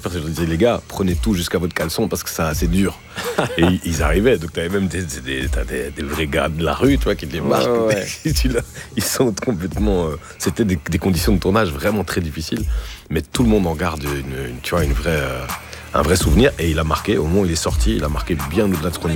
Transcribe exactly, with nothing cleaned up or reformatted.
parce que je disais, les gars, prenez tout jusqu'à votre caleçon parce que ça, c'est dur. Et ils arrivaient, donc t'avais même des, des, des, des vrais gars de la rue, tu vois, qui te les marquent. Ouais, ouais. Ils sont complètement. Euh, c'était des, des conditions de tournage vraiment très difficiles, mais tout le monde en garde une, une tu vois, une vraie, euh, un vrai souvenir. Et il a marqué, au moment où il est sorti, il a marqué bien au-delà de ce qu'on